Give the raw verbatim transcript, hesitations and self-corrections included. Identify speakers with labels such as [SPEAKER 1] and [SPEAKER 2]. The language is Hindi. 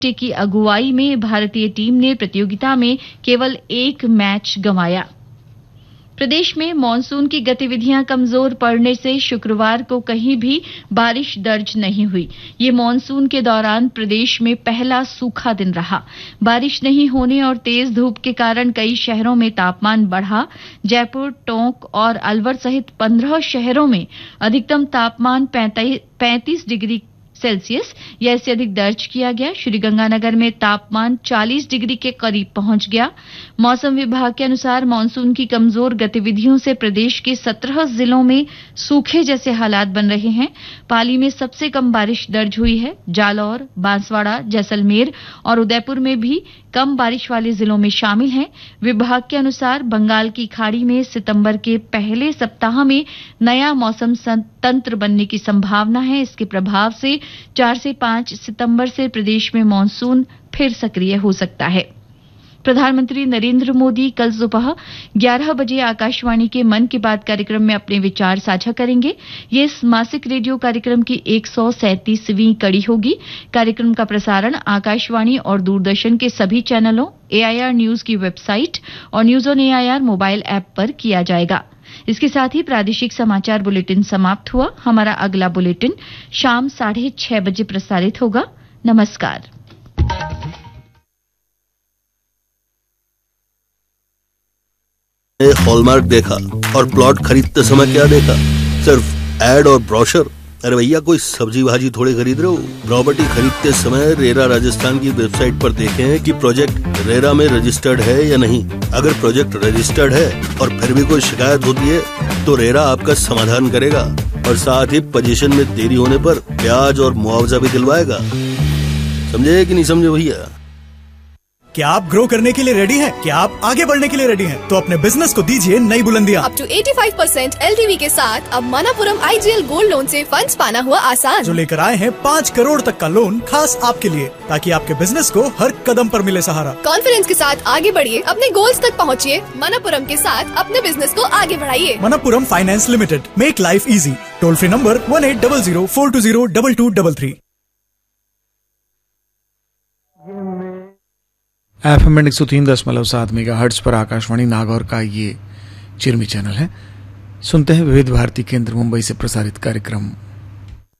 [SPEAKER 1] की अगुवाई में भारतीय टीम ने प्रतियोगिता में केवल एक मैच गंवाया। प्रदेश में मानसून की गतिविधियां कमजोर पड़ने से शुक्रवार को कहीं भी बारिश दर्ज नहीं हुई। ये मानसून के दौरान प्रदेश में पहला सूखा दिन रहा। बारिश नहीं होने और तेज धूप के कारण कई शहरों में तापमान बढ़ा। जयपुर, टोंक और अलवर सहित पंद्रह शहरों में अधिकतम तापमान पैंतीस डिग्री सेल्सियस या इससे अधिक दर्ज किया गया। श्रीगंगानगर में तापमान चालीस डिग्री के करीब पहुंच गया। मौसम विभाग के अनुसार मानसून की कमजोर गतिविधियों से प्रदेश के सत्रह जिलों में सूखे जैसे हालात बन रहे हैं। पाली में सबसे कम बारिश दर्ज हुई है। जालौर, बांसवाड़ा, जैसलमेर और उदयपुर में भी कम बारिश वाले जिलों में शामिल हैं। विभाग के अनुसार बंगाल की खाड़ी में सितंबर के पहले सप्ताह में नया मौसम तंत्र बनने की संभावना है। इसके प्रभाव से चार से पांच सितंबर से प्रदेश में मानसून फिर सक्रिय हो सकता है। प्रधानमंत्री नरेंद्र मोदी कल सुबह ग्यारह बजे आकाशवाणी के मन की बात कार्यक्रम में अपने विचार साझा करेंगे। ये इस मासिक रेडियो कार्यक्रम की एक सौ सैंतीसवीं कड़ी होगी। कार्यक्रम का प्रसारण आकाशवाणी और दूरदर्शन के सभी चैनलों, एआईआर न्यूज की वेबसाइट और news on AIR mobile app पर किया जाएगा। इसके साथ ही प्रादेशिक समाचार बुलेटिन समाप्त हुआ। हमारा अगला बुलेटिन शाम साढ़े छह बजे प्रसारित होगा। नमस्कार।
[SPEAKER 2] हॉलमार्क देखा और प्लॉट खरीदते समय क्या देखा? सिर्फ एड और ब्रोशर। अरे भैया, कोई सब्जी भाजी थोड़ी खरीद रहे हो। प्रॉपर्टी खरीदते समय रेरा राजस्थान की वेबसाइट पर देखें कि प्रोजेक्ट रेरा में रजिस्टर्ड है या नहीं। अगर प्रोजेक्ट रजिस्टर्ड है और फिर भी कोई शिकायत होती है तो रेरा आपका समाधान करेगा और साथ ही पोजीशन में देरी होने पर ब्याज और मुआवजा भी दिलवाएगा। समझे कि नहीं समझे भैया?
[SPEAKER 3] क्या आप ग्रो करने के लिए रेडी हैं? क्या आप आगे बढ़ने के लिए रेडी हैं? तो अपने बिजनेस को दीजिए नई बुलंदियां।
[SPEAKER 4] अप टू पचासी परसेंट एलटीवी के साथ अब मनपुरम आईजीएल गोल्ड लोन से फंड्स पाना हुआ आसान।
[SPEAKER 3] जो लेकर आए हैं पाँच करोड़ तक का लोन खास आपके लिए, ताकि आपके बिजनेस को हर कदम पर मिले सहारा।
[SPEAKER 4] कॉन्फिडेंस के साथ आगे बढ़िए, अपने गोल्स तक पहुँचिए। मनपुरम के साथ अपने बिजनेस को आगे बढ़ाइए।
[SPEAKER 3] Manappuram finance limited, make life easy. Toll free number one eight double zero four to zero double two double three.
[SPEAKER 5] F M एक सौ तीन दशमलव सात मेगा हर्ट्ज पर आकाशवाणी नागौर का ये चिरमी चैनल है। सुनते हैं विविध भारती केंद्र मुंबई से प्रसारित कार्यक्रम।